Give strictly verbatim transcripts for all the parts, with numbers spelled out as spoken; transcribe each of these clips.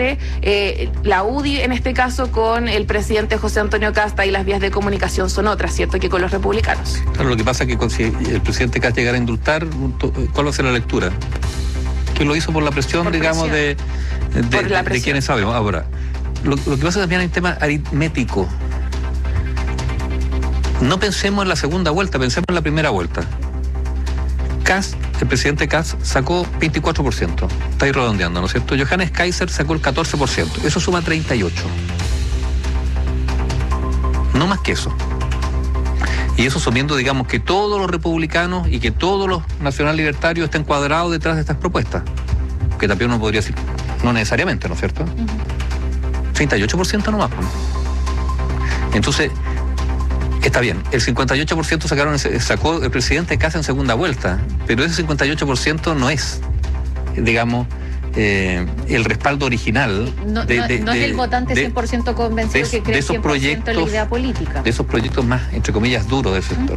entre eh, la U D I, en este caso, con el presidente José Antonio Casta, y las vías de comunicación son otras, ¿cierto?, que con los republicanos. Claro, lo que pasa es que si el presidente Casta llegara a indultar, ¿cuál va a ser la lectura? Que lo hizo por la presión, por digamos, presión. de, de, de, de quienes sabemos. Ahora, lo, lo que pasa también hay un tema aritmético. No pensemos en la segunda vuelta, pensemos en la primera vuelta. Kast, el presidente Kast sacó veinticuatro por ciento, está ahí redondeando, ¿no es cierto? Johannes Kaiser sacó el catorce por ciento, eso suma treinta y ocho. No más que eso. Y eso asumiendo, digamos, que todos los republicanos y que todos los nacional libertarios estén cuadrados detrás de estas propuestas. Que también uno podría decir, no necesariamente, ¿no es cierto? Uh-huh. treinta y ocho por ciento nomás. Entonces, está bien, el cincuenta y ocho por ciento sacaron, sacó el presidente Kast en segunda vuelta, pero ese cincuenta y ocho por ciento no es, digamos, eh, el respaldo original. No, de, no, de, no de, es el votante cien por ciento convencido de, que cree de esos cien por ciento proyectos, en la idea política. De esos proyectos más, entre comillas, duros del sector.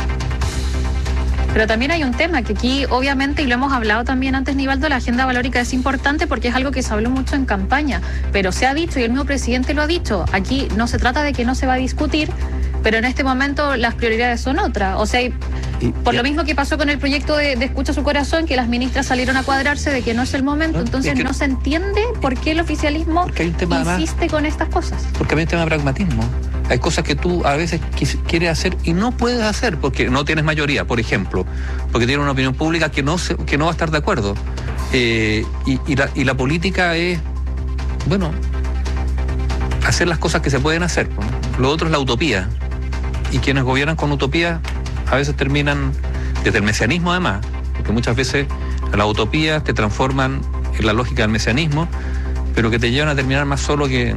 Pero también hay un tema que aquí, obviamente, y lo hemos hablado también antes, Nivaldo, la agenda valórica es importante porque es algo que se habló mucho en campaña, pero se ha dicho, y el mismo presidente lo ha dicho, aquí no se trata de que no se va a discutir, pero en este momento las prioridades son otras. O sea, y, por y, lo mismo que pasó con el proyecto de, de Escucha su Corazón, que las ministras salieron a cuadrarse de que no es el momento, ¿no? Entonces es que no se entiende por qué el oficialismo insiste más, con estas cosas. Porque hay un tema de pragmatismo. Hay cosas que tú a veces quieres hacer y no puedes hacer porque no tienes mayoría, por ejemplo, porque tienes una opinión pública que no, se, que no va a estar de acuerdo. Eh, y, y, la, y la política es, bueno, hacer las cosas que se pueden hacer, ¿no? Lo otro es la utopía. Y quienes gobiernan con utopía a veces terminan, desde el mesianismo además, porque muchas veces las utopías te transforman en la lógica del mesianismo, pero que te llevan a terminar más solo que,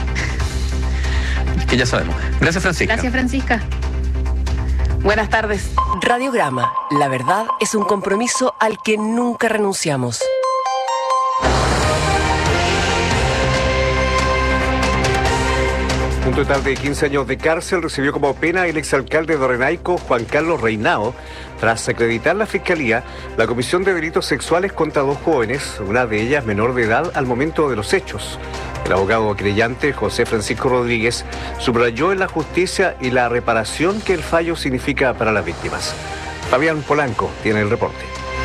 que ya sabemos. Gracias, Francisca. Gracias, Francisca. Buenas tardes. Radiograma, la verdad es un compromiso al que nunca renunciamos. Un total de quince años de cárcel recibió como pena el exalcalde de Renaico, Juan Carlos Reinao, tras acreditar la Fiscalía la comisión de delitos sexuales contra dos jóvenes, una de ellas menor de edad al momento de los hechos. El abogado creyente José Francisco Rodríguez subrayó en la justicia y la reparación que el fallo significa para las víctimas. Fabián Polanco tiene el reporte.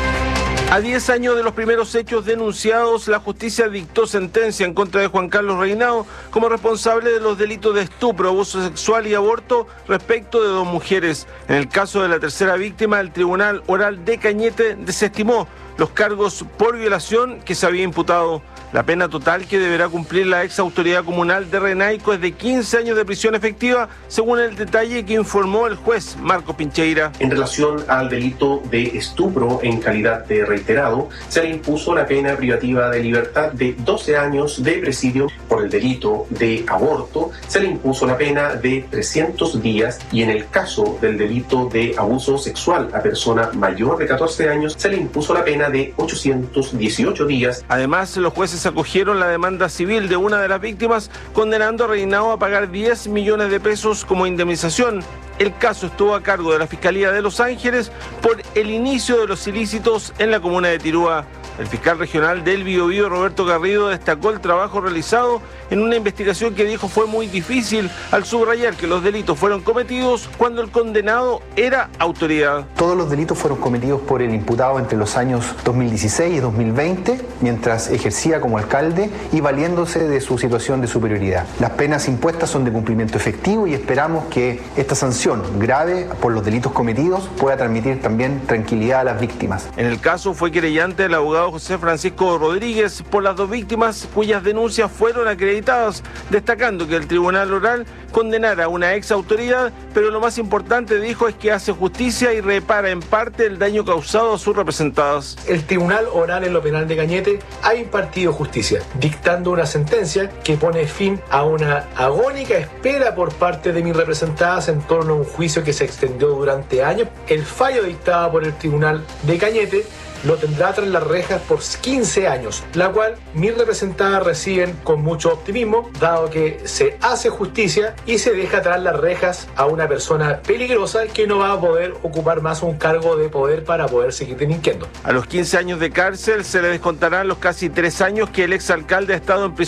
A diez años de los primeros hechos denunciados, la justicia dictó sentencia en contra de Juan Carlos Reinao como responsable de los delitos de estupro, abuso sexual y aborto respecto de dos mujeres. En el caso de la tercera víctima, el Tribunal Oral de Cañete desestimó los cargos por violación que se había imputado. La pena total que deberá cumplir la ex autoridad comunal de Renaico es de quince años de prisión efectiva, según el detalle que informó el juez Marco Pincheira. En relación al delito de estupro en calidad de reiterado, se le impuso la pena privativa de libertad de doce años de presidio. Por el delito de aborto, se le impuso la pena de trescientos días y en el caso del delito de abuso sexual a persona mayor de catorce años, se le impuso la pena de ochocientos dieciocho días. Además, los jueces acogieron la demanda civil de una de las víctimas, condenando a Reinao a pagar diez millones de pesos como indemnización. El caso estuvo a cargo de la Fiscalía de Los Ángeles por el inicio de los ilícitos en la comuna de Tirúa. El fiscal regional del Biobío, Roberto Garrido, destacó el trabajo realizado en una investigación que dijo fue muy difícil, al subrayar que los delitos fueron cometidos cuando el condenado era autoridad. Todos los delitos fueron cometidos por el imputado entre los años dos mil dieciséis y dos mil veinte, mientras ejercía como alcalde y valiéndose de su situación de superioridad. Las penas impuestas son de cumplimiento efectivo y esperamos que esta sanción grave por los delitos cometidos pueda transmitir también tranquilidad a las víctimas. En el caso fue querellante el abogado José Francisco Rodríguez por las dos víctimas cuyas denuncias fueron acreditadas, destacando que el Tribunal Oral condenara a una ex autoridad, pero lo más importante, dijo, es que hace justicia y repara en parte el daño causado a sus representadas. El Tribunal Oral en lo penal de Cañete ha impartido justicia, dictando una sentencia que pone fin a una agónica espera por parte de mis representadas en torno a un juicio que se extendió durante años. El fallo dictado por el Tribunal de Cañete lo tendrá tras las rejas por quince años, la cual mis representadas reciben con mucho optimismo, dado que se hace justicia y se deja tras las rejas a una persona peligrosa que no va a poder ocupar más un cargo de poder para poder seguir delinquiendo. A los quince años de cárcel se le descontarán los casi tres años que el exalcalde ha estado en prisión